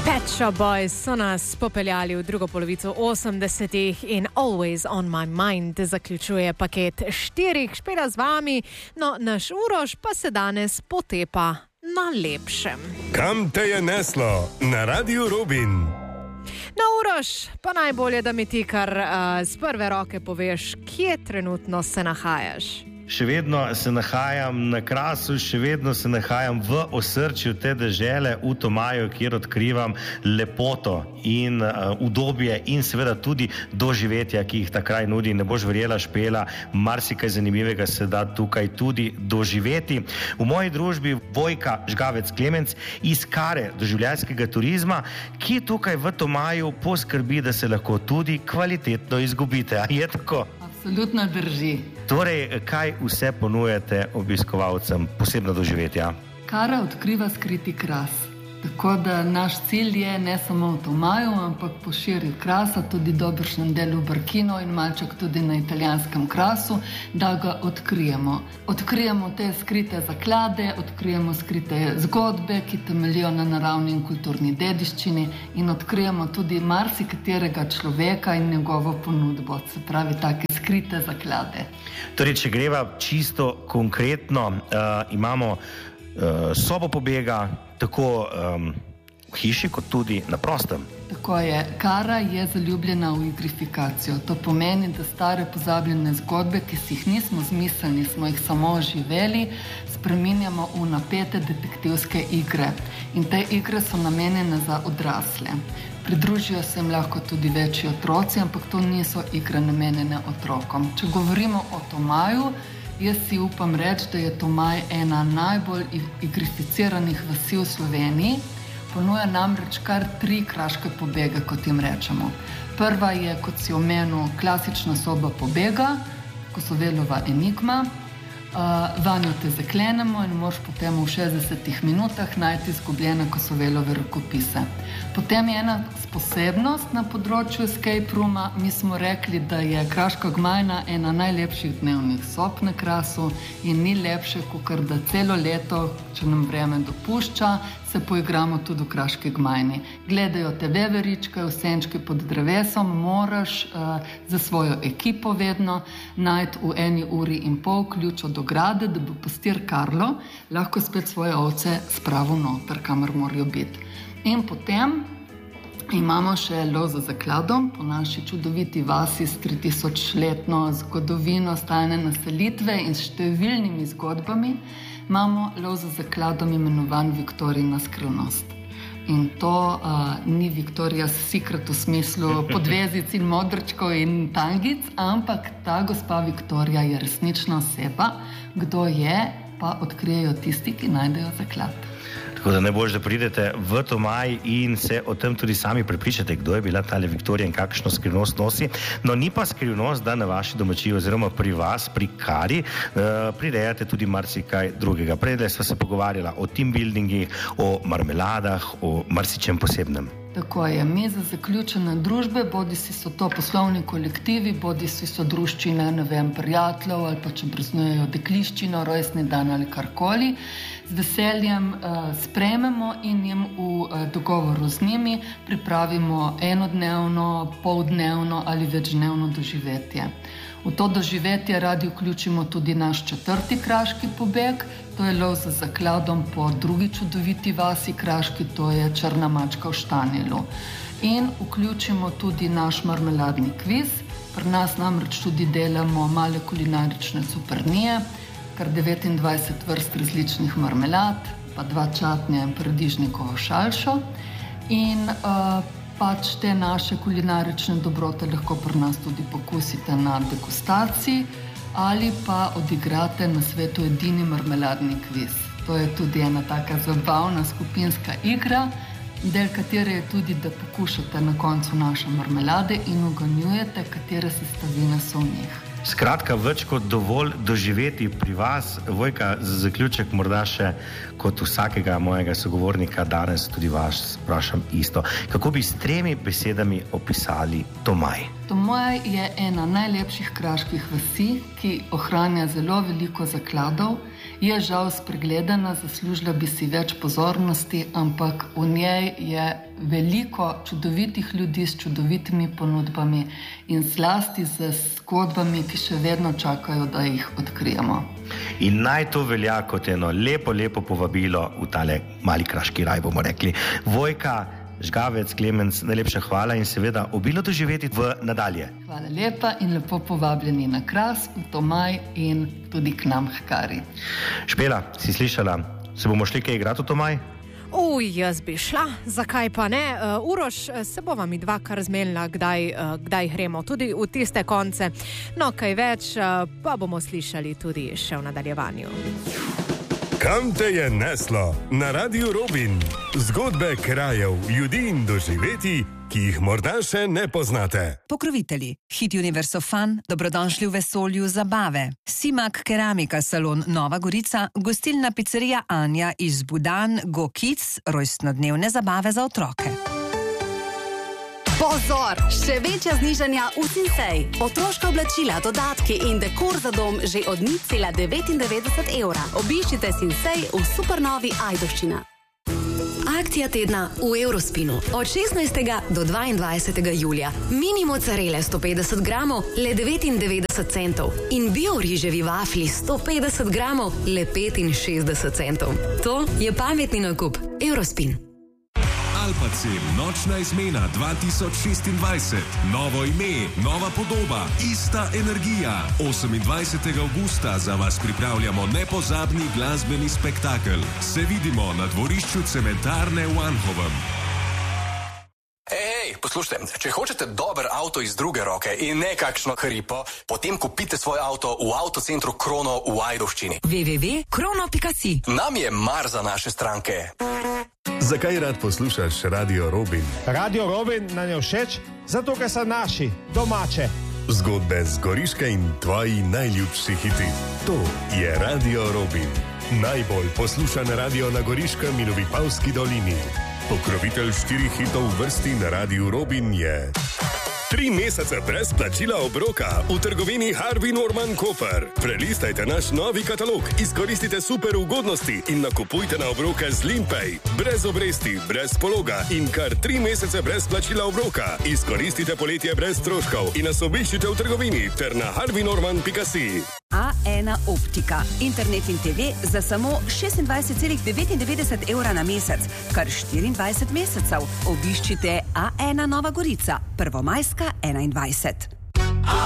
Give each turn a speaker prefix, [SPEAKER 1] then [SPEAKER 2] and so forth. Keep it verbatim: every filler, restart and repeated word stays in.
[SPEAKER 1] Pet Shop Boys so nas popeljali v drugo polovico osemdesetih in Always on my mind zaključuje paket štirih. Špela z vami, no naš Uroš pa se danes potepa na lepšem.
[SPEAKER 2] Kam te je neslo? Na Radiu Rubin.
[SPEAKER 1] No, Uroš, pa najbolje, da mi ti kar uh, z prve roke poveš, kje trenutno se nahajaš.
[SPEAKER 3] Še vedno se nahajam na Krasu, še vedno se nahajam v osrčju te dežele, v Tomaju, kjer odkrivam lepoto in uh, udobje in seveda tudi doživetja, ki jih ta kraj nudi. Ne boš verjela, Špela, marsikaj zanimivega se da tukaj tudi doživeti. V moji družbi Vojka Žgavec Klemenc iz Kare doživljajskega turizma, ki tukaj v Tomaju poskrbi, da se lahko tudi kvalitetno izgubite. A je tako?
[SPEAKER 4] Absolutno drži.
[SPEAKER 3] Torej, kaj vse ponujate obiskovalcem, posebno doživetja?
[SPEAKER 4] Kara odkriva skriti Kras. Tako da naš cilj je ne samo v Tomaju, ampak poširiti Krasa, tudi dobršnem delu Brkino in malček tudi na italijanskem Krasu, da ga odkrijemo. Odkrijemo te skrite zaklade, odkrijemo skrite zgodbe, ki temeljijo na naravni in kulturni dediščini in odkrijemo tudi marsikaterega človeka in njegovo ponudbo, se pravi take skrite zaklade.
[SPEAKER 3] Torej, če greva čisto konkretno, uh, imamo uh, sobo pobega, tako um, v hiši, kot tudi na prostem.
[SPEAKER 4] Tako je. Kara je zaljubljena v igrifikacijo. To pomeni, da stare pozabljene zgodbe, ki si jih nismo zmislili, smo jih samo živeli, spreminjamo v napete detektivske igre. In te igre so namenjene za odrasle. Pridružijo se jim lahko tudi večji otroci, ampak to niso igre namenjene otrokom. Če govorimo o Tomaju, jaz si upam reči, da je Tomaj ena najbolj igrificiranih vasi v Sloveniji. Ponuja namreč kar tri kraške pobege, kot jim rečemo. Prva je, kot si omenil, klasična soba pobega, Kosovelova enigma. Uh, vanjo te zaklenemo in moraš potem v šestdesetih minutah najti izgubljene Kosovelove rokopise. Potem je ena posebnost na področju escape rooma. Mi smo rekli, da je Kraška gmajna ena najlepših dnevnih sob na Krasu in ni lepše, kakor da celo leto, če nam vreme dopušča, se poigramo tudi v Kraški gmajni. Gledajo te veveričke, vsenčki pod drevesom, moraš uh, za svojo ekipo vedno najti v eni uri in pol ključ od ograde, da bo pastir Karlo lahko spet svoje ovce spravil noter, kamor morajo biti. In potem imamo še lov za zakladom po naši čudoviti vasi s tri tisoč letno zgodovino stalne naselitve in s številnimi zgodbami. Imamo lov za zakladom imenovan Viktorina skrivnost. In to uh, ni Victoria's Secret v smislu podvezic in modrčkov in tangic, ampak ta gospa Viktorija je resnična oseba. Kdo je, pa odkrijejo tisti, ki najdejo zaklad.
[SPEAKER 3] Tako da ne boš, da pridete v Tomaj in se o tem tudi sami prepričate, kdo je bila tale Viktorija in kakšno skrivnost nosi. No, ni pa skrivnost, da na vaši domačiji oziroma pri vas, pri Kari, uh, prirejate tudi marsikaj drugega. Prej sva se pogovarjala o team buildingih, o marmeladah, o marsičem posebnem.
[SPEAKER 4] Tako je. Mi za zaključene družbe, bodi si so to poslovni kolektivi, bodi si so druščine, ne vem, prijateljev ali pa če praznujejo dekliščino, rojstni dan ali karkoli, z veseljem uh, sprejmemo in jim v uh, dogovoru z njimi pripravimo enodnevno, poldnevno ali večdnevno doživetje. V to doživetje radi vključimo tudi naš četrti kraški pobeg, to je lov za zakladom po drugi čudoviti vasi Kraški, to je Črna mačka v Štanjelu. In vključimo tudi naš marmeladni kviz. Pri nas namreč tudi delamo male kulinarične cupernije, kar devetindvajset vrst različnih marmelad, pa dva čatnja in paradižnikovo šalšo. In uh, pač te naše kulinarične dobrote lahko pri nas tudi pokusite na degustaciji ali pa odigrate na svetu edini marmeladni kviz. To je tudi ena taka zabavna skupinska igra, del katere je tudi, da pokušate na koncu naše marmelade in uganjujete, katere sestavine so v njih.
[SPEAKER 3] Skratka, več kot dovolj doživeti pri vas. Vojka, za zaključek morda še kot vsakega mojega sogovornika danes tudi vas sprašam isto. Kako bi s tremi besedami opisali Tomaj?
[SPEAKER 4] Tomaj je ena najlepših kraških vasi, ki ohranja zelo veliko zakladov. Je žal spregledana, zaslužila bi si več pozornosti, ampak v njej je veliko čudovitih ljudi s čudovitimi ponudbami in zlasti z zgodbami, ki še vedno čakajo, da jih odkrijemo.
[SPEAKER 3] In naj to velja kot eno lepo, lepo povabilo v tale mali kraški raj, bomo rekli. Vojka Žgavec, Klemenc, najlepša hvala in seveda obilo doživeti v nadalje.
[SPEAKER 4] Hvala lepa in lepo povabljeni na Kras, v Tomaj in tudi k nam Hkari.
[SPEAKER 3] Špela, si slišala, se bomo šli kaj igrati v Tomaj?
[SPEAKER 1] Uj, jaz bi šla, zakaj pa ne? Uh, Uroš, se bova mi dva kar zmenila, kdaj, uh, kdaj gremo, tudi v tiste konce. No, kaj več, uh, pa bomo slišali tudi še v nadaljevanju.
[SPEAKER 2] Kam te je neslo? Na Radiu Robin. Zgodbe krajev, ljudi in doživeti, ki jih morda še ne poznate.
[SPEAKER 5] Pokrovitelji. Hit Universo Fun, dobrodošli v vesolju zabave. Simak Keramika salon Nova Gorica, gostilna pizzerija Anja iz Budan, Go Kids, rojstnodnevne zabave za otroke.
[SPEAKER 6] Pozor! Še večja znižanja v Sinsay. Otroška oblačila, dodatki in dekor za dom že od nič cela devetindevetdeset evra. Obiščite Sinsay v supernovi Ajdovščina. Akcija tedna v Eurospinu. Od šestnajstega do dvaindvajsetega julija. Mini mozzarele sto petdeset gramov, le devetindevetdeset centov. In bio riževi vafli sto petdeset gramov, le petinšestdeset centov. To je pametni nakup. Eurospin.
[SPEAKER 7] Alpacem, nočna izmena dva tisoč šestindvajset. Novo ime, nova podoba, ista energija. osemindvajsetega avgusta za vas pripravljamo nepozabni glasbeni spektakel. Se vidimo na dvorišču cementarne v Anhovem.
[SPEAKER 8] Ej, poslušajte, če hočete dober avto iz druge roke in ne kakšno hripo, potem kupite svoj avto v avtocentru Krono v Ajdovščini.
[SPEAKER 5] w w w pika krono pika si.
[SPEAKER 8] Nam je mar za naše stranke.
[SPEAKER 2] Zakaj rad poslušaš Radio Robin?
[SPEAKER 9] Radio Robin nam je všeč, zato ker so naši, domače.
[SPEAKER 2] Zgodbe z Goriške in tvoji najljubši hiti. To je Radio Robin. Najbolj poslušan radio na Goriškem in v Vipavski dolini. Pokrovitelj štirih hitov v vrsti na Radiu Robin je... Tri mesece brez plačila obroka v trgovini Harvey Norman Koper. Prelistajte naš novi katalog, izkoristite super ugodnosti in nakupujte na obroke z Limpay. Brez obresti, brez pologa in kar tri mesece brez plačila obroka. Izkoristite poletje brez stroškov in nas obiščite v trgovini ter na harvey norman pika si.
[SPEAKER 5] A ena optika. Internet in te ve za samo šestindvajset celih devetindevetdeset evra na mesec, kar štiriindvajset mesecev. Obiščite A ena Nova Gorica, prvomajska enaindvajset.